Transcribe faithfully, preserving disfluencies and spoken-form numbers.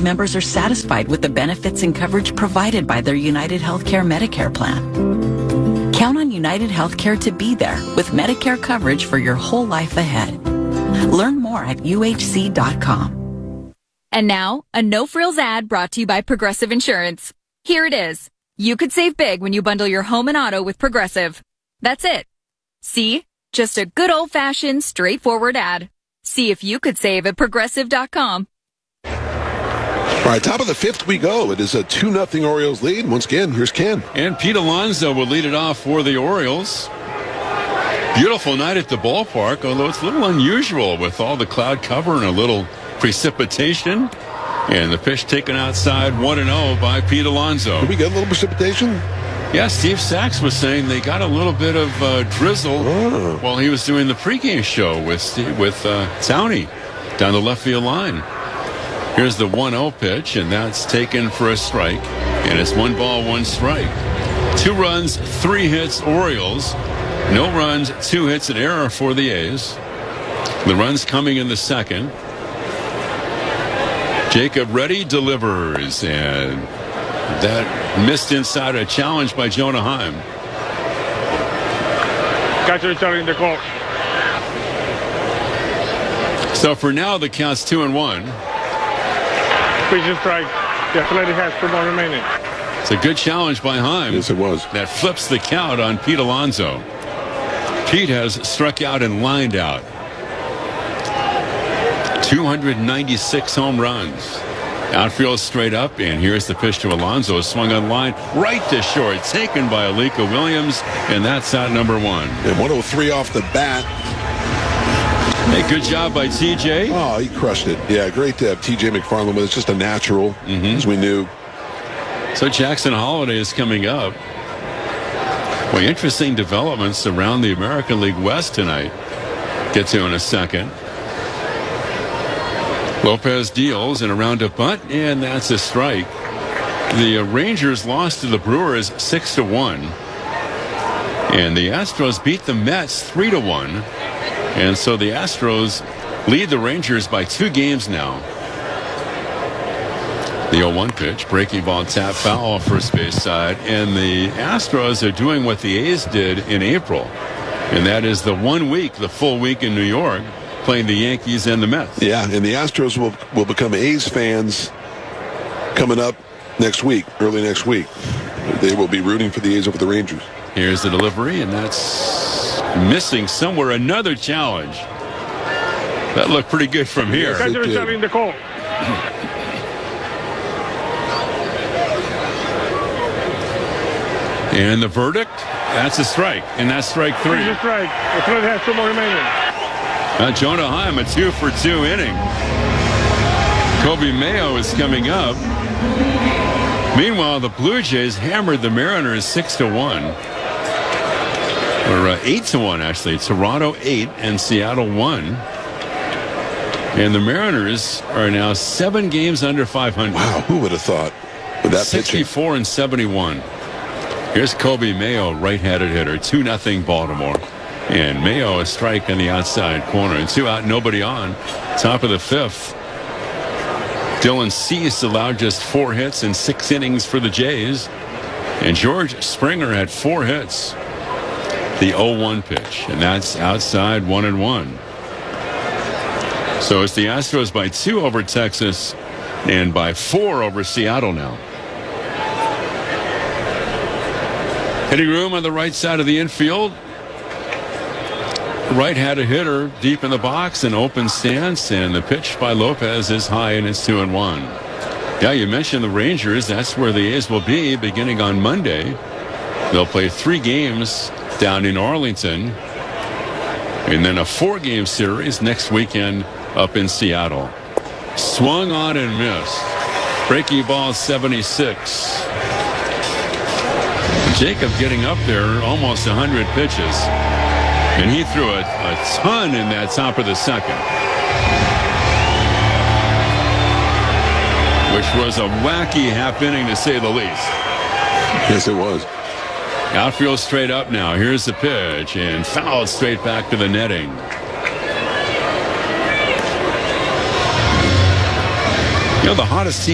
members are satisfied with the benefits and coverage provided by their United Healthcare Medicare plan. Count on United Healthcare to be there with Medicare coverage for your whole life ahead. Learn more at U H C dot com. And now, a no-frills ad brought to you by Progressive Insurance. Here it is. You could save big when you bundle your home and auto with Progressive. That's it. See? Just a good old-fashioned, straightforward ad. See if you could save at Progressive dot com. All right, top of the fifth we go. It is a two nothing Orioles lead. Once again, here's Ken. And Pete Alonso will lead it off for the Orioles. Beautiful night at the ballpark, although it's a little unusual with all the cloud cover and a little precipitation. And the pitch taken outside one and oh by Pete Alonso. Did we get a little precipitation? Yeah, Steve Sachs was saying they got a little bit of uh, drizzle oh. while he was doing the pregame show with Steve, with uh, Towney down the left field line. Here's the one oh pitch, and that's taken for a strike. And it's one ball, one strike. Two runs, three hits, Orioles. No runs, two hits, an error for the A's. The runs coming in the second. Jacob Reddy delivers, and that missed inside a challenge by Jonah Heim. Catcher starting the call. So for now, the count's two and one. Pitch and strike. The Athletic has two more remaining. It's a good challenge by Heim. Yes, it was. That flips the count on Pete Alonso. Pete has struck out and lined out. two hundred ninety-six home runs. Outfield straight up, and here's the pitch to Alonso. Swung on line right to short. Taken by Alika Williams, and that's out number one. And one oh three off the bat. Hey, good job by T J. Oh, he crushed it. Yeah, great to have T J McFarland with us. Just a natural, mm-hmm. as we knew. So Jackson Holiday is coming up. Well, interesting developments around the American League West tonight. Get to in a second. Lopez deals and a round-up bunt, and that's a strike. The uh, Rangers lost to the Brewers six to one, and the Astros beat the Mets three to one, and so the Astros lead the Rangers by two games now. The oh one pitch, breaking ball, tap foul off first base side, and the Astros are doing what the A's did in April, and that is the one week, the full week in New York, playing the Yankees and the Mets. Yeah, and the Astros will will become A's fans coming up next week, early next week. They will be rooting for the A's over the Rangers. Here's the delivery, and that's missing somewhere. Another challenge. That looked pretty good from here. Catcher starting the call. And the verdict, that's a strike, and that's strike three. It's a strike. The Athletic has two more remaining. Uh, Jonah Heim, a two for two inning. Kobe Mayo is coming up. Meanwhile, the Blue Jays hammered the Mariners six to one, or uh, eight to one actually. Toronto eight and Seattle one. And the Mariners are now seven games under five hundred. Wow, who would have thought with that sixty-four pitching? And seventy-one. Here's Kobe Mayo, right-handed hitter, two nothing Baltimore. And Mayo a strike on the outside corner. And two out, nobody on. Top of the fifth. Dylan Cease allowed just four hits in six innings for the Jays. And George Springer had four hits. The oh one pitch. And that's outside one and one. So it's the Astros by two over Texas and by four over Seattle now. Hitting room on the right side of the infield. Right had a hitter deep in the box, an open stance, and the pitch by Lopez is high, and it's two and one. Yeah, you mentioned the Rangers. That's where the A's will be beginning on Monday. They'll play three games down in Arlington, and then a four-game series next weekend up in Seattle. Swung on and missed. Breaking ball seventy-six. Jacob getting up there almost one hundred pitches. And he threw a, a ton in that top of the second, which was a wacky half inning to say the least. Yes, it was. Outfield straight up now. Here's the pitch, and fouled straight back to the netting. You know, the hottest team